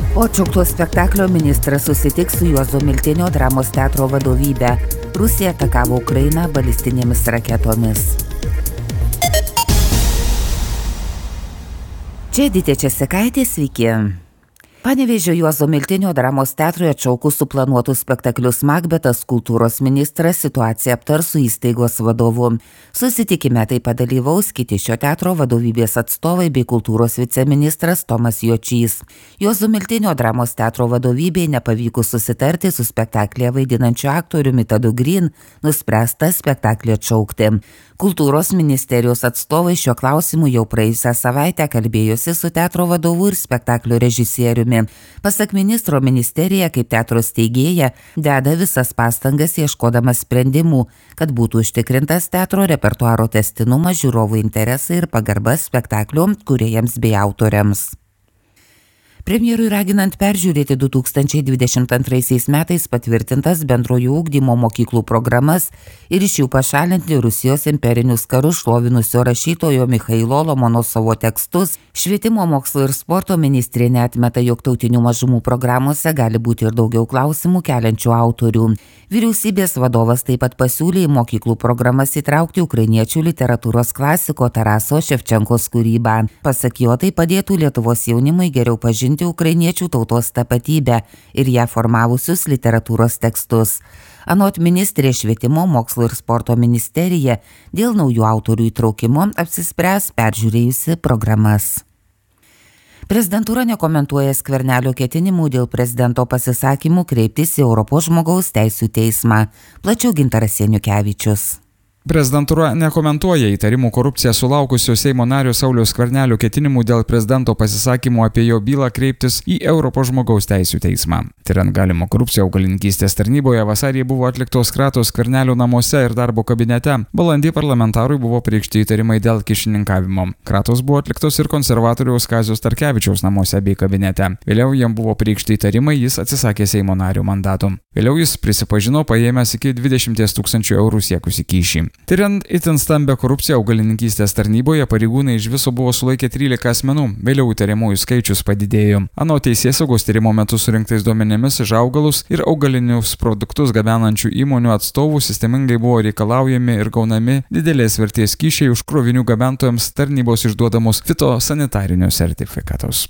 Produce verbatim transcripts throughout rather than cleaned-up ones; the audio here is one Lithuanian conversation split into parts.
Po atšaukto spektaklio ministras susitiks su Juozo Miltinio dramos teatro vadovybe. Rusija atakavo Ukrainą balistinėmis raketomis. Čia Editė Česikaitė, sveiki. Panevėžio Juozo Miltinio dramos teatrui atšaukus suplanuotus spektaklius Makbetas, kultūros ministras situaciją aptars su įstaigos vadovu. Susitikime taip pat dalyvaus kiti šio teatro vadovybės atstovai bei kultūros viceministras Tomas Jočys. Juozo Miltinio dramos teatro vadovybei nepavykus susitarti su spektaklyje vaidinančiu aktoriumi Tadu Green, nuspręsta spektaklį atšaukti. Kultūros ministerijos atstovai šiuo klausimu jau praėjusią savaitę kalbėjosi su teatro vadovu ir spektaklio režisieriumi. Pasak ministro, ministerija kaip teatro steigėja deda visas pastangas ieškodama sprendimų, kad būtų užtikrintas teatro repertuaro tęstinumas, žiūrovų interesai ir pagarba spektaklio kūrėjams bei autoriams. Premjerui raginant peržiūrėti du tūkstančiai dvidešimt antraisiais metais patvirtintas bendrojo ugdymo mokyklų programas ir iš jų pašalinti Rusijos imperinius karus šlovinusio rašytojo Michailo Lomonosovo tekstus, švietimo, mokslo ir sporto ministrė neatmeta, jog tautinių mažumų programuose gali būti ir daugiau klausimų keliančių autorių. Vyriausybės vadovas taip pat pasiūlė į mokyklų programas įtraukti ukrainiečių literatūros klasiko Taraso Ševčenkos kūrybą. Pasak jo, tai padėtų Lietuvos jaunimui geriau pažinti ukrainiečių tautos tapatybę ir ją formavusius literatūros tekstus. Anot ministrė, švietimo, mokslo ir sporto ministerija dėl naujų autorių įtraukimo apsispręs peržiūrėjusi programas. Prezidentūra nekomentuoja Skvernelio ketinimų dėl prezidento pasisakymų kreiptis į Europos žmogaus teisių teismą. Plačiau Gintaras Janukevičius. Prezidentūra nekomentuoja įtarimų korupciją sulaukusio Seimo nario Sauliaus Skvernelio ketinimų dėl prezidento pasisakymų apie jo bylą kreiptis į Europos žmogaus teisių teismą. Tiriant galimą korupciją augalininkystės tarnyboje, vasarį buvo atliktos kratos Skvernelio namuose ir darbo kabinete. Balandį parlamentarui buvo priekšti įtarimai dėl kyšininkavimo. Kratos buvo atliktos ir konservatoriaus Kazio Starkevičiaus namuose bei kabinete. Vėliau jam buvo priekšti įtarimai, jis atsisakė Seimo nario mandato. Vėliau jis prisipažino paėmęs iki dvidešimties tūkstančių eurų siekusi kyšį. Tiriant itin stambę korupciją augalininkystės tarnyboje, pareigūnai iš viso buvo sulaikę trylika asmenų, vėliau įtariamųjų skaičius padidėjo. Anot teisėsaugos tyrimo metu surinktais duomenimis iš augalus ir augalinius produktus gabenančių įmonių atstovų sistemingai buvo reikalaujami ir gaunami didelės vertės kyšiai už krovinių gabentojams tarnybos išduodamus fitosanitarinius sertifikatus.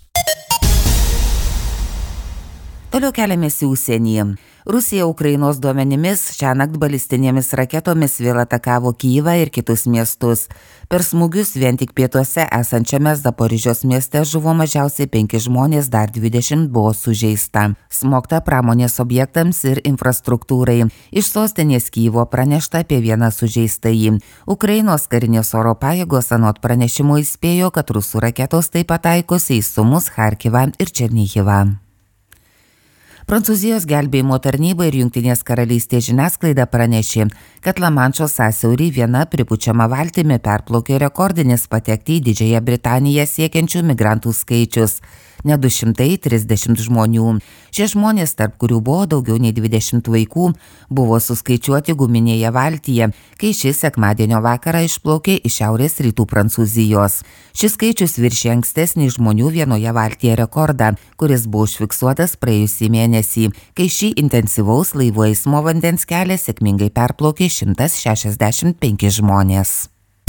Toliau keliamės į užsienį. Rusija Ukrainos duomenimis šiąnakt balistinėmis raketomis vėl atakavo Kyjivą ir kitus miestus. Per smūgius vien tik pietuose esančiame Zaporižės mieste žuvo mažiausiai penki žmonės, dar dvidešimt buvo sužeista. Smogta pramonės objektams ir infrastruktūrai. Iš sostinės Kyjivo pranešta apie vieną sužeistąjį. Ukrainos karinės oro pajėgos anot pranešimo įspėjo, kad rusų raketos taip pat taikosi į Sumus, Charkivą ir Černyhivą. Prancūzijos gelbėjimo tarnyba ir Jungtinės karalystės žiniasklaida pranešė, kad Lamanšo sąsiaurį viena pripučiama valtimi perplaukė rekordinis patekti į Didžiąją Britaniją siekiančių migrantų skaičius – ne du šimtai trisdešimt žmonių. Šie žmonės, tarp kurių buvo daugiau nei dvidešimt vaikų, buvo suskaičiuoti guminėje valtyje, kai šis sekmadienio vakarą išplaukė iš šiaurės rytų Prancūzijos. Šis skaičius viršė ankstesnį žmonių vienoje valtyje rekordą, kuris buvo užfiksuotas praėjusį mėnesį, kai šį intensyvaus laivų eismo vandens kelią sėkmingai perplaukė šimtas šešiasdešimt penki žmonės.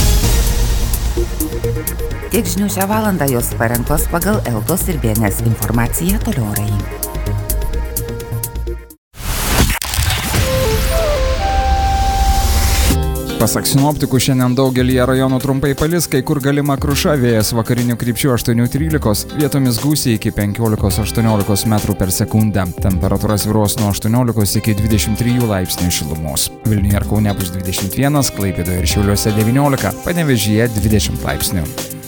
Tiek žinių šią valandą, jos parengtos pagal Eltos ir B N S informaciją. Toliau orai. Pasak sinoptikų, šiandien daugelyje rajonų trumpai palis, kai kur galima kruša, vėjas vakarinių krypčių aštuoni trylika, vietomis gūsiai iki penkiolika aštuoniolika metrų per sekundę. Temperatūra svyruos nuo aštuoniolikos iki dvidešimt trijų laipsnių šilumos. Vilniuje ir Kaune bus dvidešimt vienas, Klaipėdoje ir Šiauliuose devyniolika, Panevėžyje dvidešimt laipsnių.